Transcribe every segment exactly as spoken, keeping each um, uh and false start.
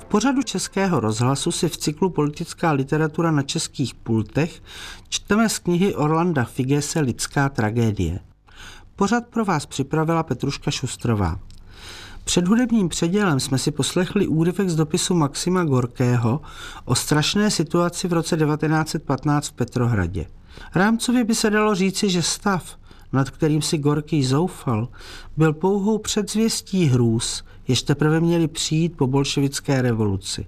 pořadu Českého rozhlasu si v cyklu Politická literatura na českých pultech čteme z knihy Orlanda Figese Lidská tragédie. Pořad pro vás připravila Petruška Šustrová. Před hudebním předělem jsme si poslechli úryvek z dopisu Maxima Gorkého o strašné situaci v roce devatenáct set patnáct v Petrohradě. Rámcově by se dalo říci, že stav, nad kterým si Gorký zoufal, byl pouhou předzvěstí hrůz, jež teprve měli přijít po bolševické revoluci.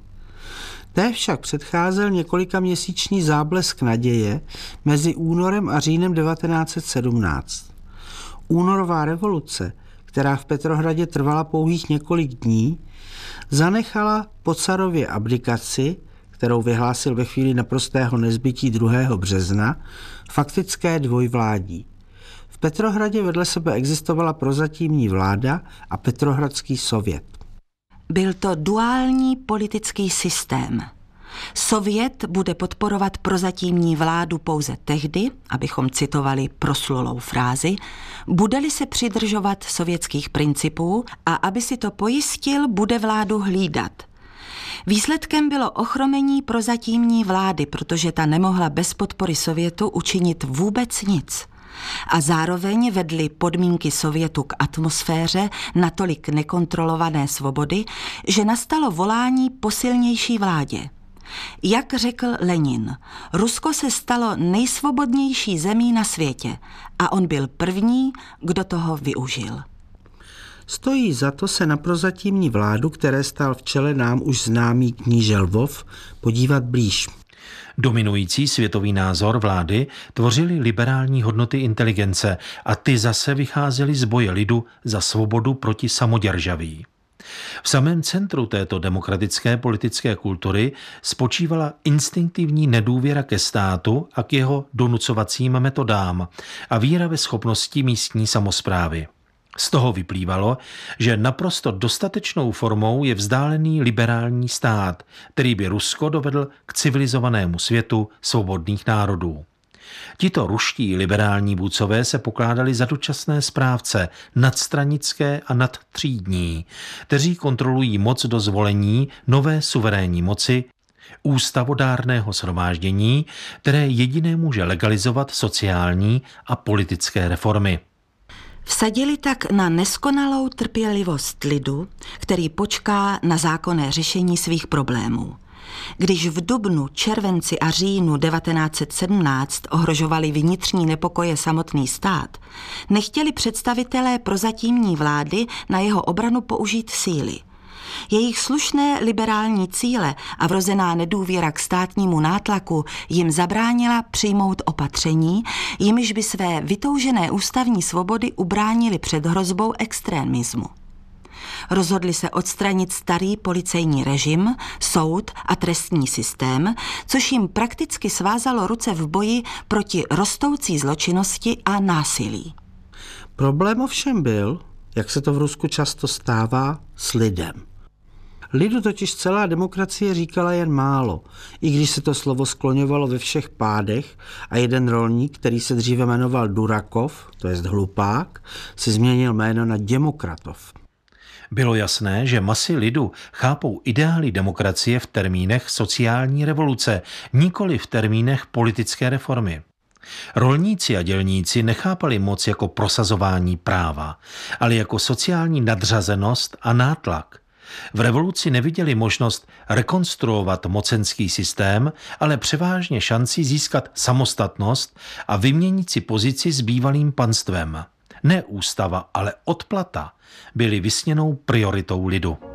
Té však předcházel několikaměsíční záblesk naděje mezi únorem a říjnem devatenáct set sedmnáct. Únorová revoluce, která v Petrohradě trvala pouhých několik dní, zanechala po carově abdikaci, kterou vyhlásil ve chvíli naprostého nezbytí druhého března, faktické dvojvládí. V Petrohradě vedle sebe existovala prozatímní vláda a Petrohradský sovět. Byl to duální politický systém. Sovět bude podporovat prozatímní vládu pouze tehdy, abychom citovali proslulou frázi, bude-li se přidržovat sovětských principů a aby si to pojistil, bude vládu hlídat. Výsledkem bylo ochromení prozatímní vlády, protože ta nemohla bez podpory Sovětu učinit vůbec nic. A zároveň vedly podmínky Sovětu k atmosféře natolik nekontrolované svobody, že nastalo volání po silnější vládě. Jak řekl Lenin, Rusko se stalo nejsvobodnější zemí na světě a on byl první, kdo toho využil. Stojí za to se na prozatímní vládu, které stál v čele nám už známý kníže Lvov, podívat blíž. Dominující světový názor vlády tvořily liberální hodnoty inteligence a ty zase vycházely z boje lidu za svobodu proti samoděržaví. V samém centru této demokratické politické kultury spočívala instinktivní nedůvěra ke státu a k jeho donucovacím metodám a víra ve schopnosti místní samosprávy. Z toho vyplývalo, že naprosto dostatečnou formou je vzdálený liberální stát, který by Rusko dovedl k civilizovanému světu svobodných národů. Tito ruští liberální vůdcové se pokládali za dočasné správce, nadstranické a nadtřídní, kteří kontrolují moc do zvolení nové suverénní moci, ústavodárného shromáždění, které jediné může legalizovat sociální a politické reformy. Vsadili tak na neskonalou trpělivost lidu, který počká na zákonné řešení svých problémů. Když v dubnu, červenci a říjnu devatenáct set sedmnáct ohrožovali vnitřní nepokoje samotný stát, nechtěli představitelé prozatímní vlády na jeho obranu použít síly. Jejich slušné liberální cíle a vrozená nedůvěra k státnímu nátlaku jim zabránila přijmout opatření, jimiž by své vytoužené ústavní svobody ubránili před hrozbou extremismu. Rozhodli se odstranit starý policejní režim, soud a trestní systém, což jim prakticky svázalo ruce v boji proti rostoucí zločinnosti a násilí. Problém ovšem byl, jak se to v Rusku často stává, s lidem. Lidu totiž celá demokracie říkala jen málo, i když se to slovo skloňovalo ve všech pádech a jeden rolník, který se dříve jmenoval Durakov, to jest hlupák, si změnil jméno na Demokratov. Bylo jasné, že masy lidu chápou ideály demokracie v termínech sociální revoluce, nikoli v termínech politické reformy. Rolníci a dělníci nechápali moc jako prosazování práva, ale jako sociální nadřazenost a nátlak. V revoluci neviděli možnost rekonstruovat mocenský systém, ale převážně šanci získat samostatnost a vyměnit si pozici s bývalým panstvem. Ne ústava, ale odplata byly vysněnou prioritou lidu.